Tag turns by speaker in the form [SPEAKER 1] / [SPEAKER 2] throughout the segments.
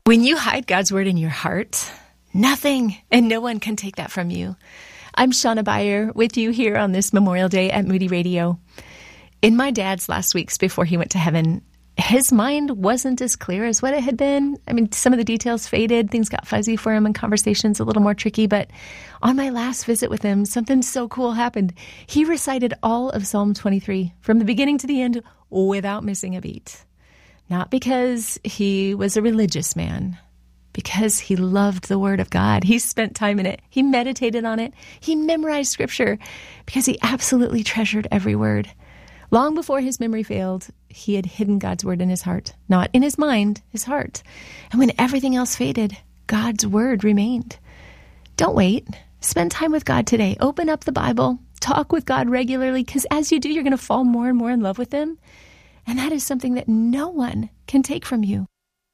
[SPEAKER 1] When you hide God's word in your heart, nothing and no one can take that from you. I'm Shauna Beyer with you here on this Memorial Day at Moody Radio. In my dad's last weeks before he went to heaven, his mind wasn't as clear as what it had been. I mean, some of the details faded, things got fuzzy for him, and conversations a little more tricky. But on my last visit with him, something so cool happened. He recited all of Psalm 23 from the beginning to the end without missing a beat. Not because he was a religious man, because he loved the Word of God. He spent time in it. He meditated on it. He memorized Scripture because he absolutely treasured every word. Long before his memory failed, he had hidden God's Word in his heart. Not in his mind, his heart. And when everything else faded, God's Word remained. Don't wait. Spend time with God today. Open up the Bible. Talk with God regularly, because as you do, you're going to fall more and more in love with Him. And that is something that no one can take from you.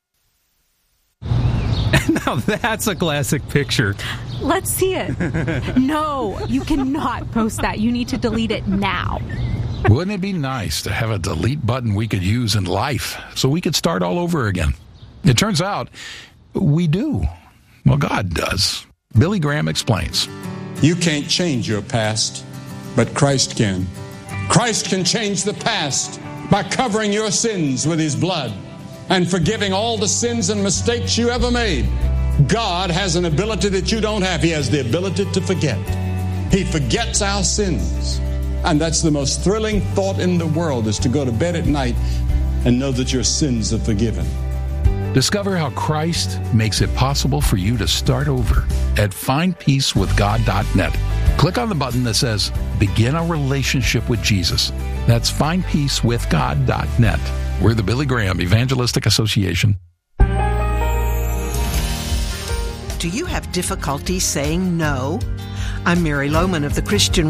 [SPEAKER 2] Now that's a classic picture.
[SPEAKER 3] Let's see it. No, you cannot post that. You need to delete it now.
[SPEAKER 4] Wouldn't it be nice to have a delete button we could use in life so we could start all over again? It turns out we do. Well, God does. Billy Graham explains.
[SPEAKER 5] You can't change your past, but Christ can. Christ can change the past by covering your sins with His blood and forgiving all the sins and mistakes you ever made. God has an ability that you don't have. He has the ability to forget. He forgets our sins. And that's the most thrilling thought in the world, is to go to bed at night and know that your sins are forgiven.
[SPEAKER 4] Discover how Christ makes it possible for you to start over at findpeacewithgod.net. Click on the button that says Begin a Relationship with Jesus. That's findpeacewithgod.net. We're the Billy Graham Evangelistic Association.
[SPEAKER 6] Do you have difficulty saying no? I'm Mary Lohman of the Christian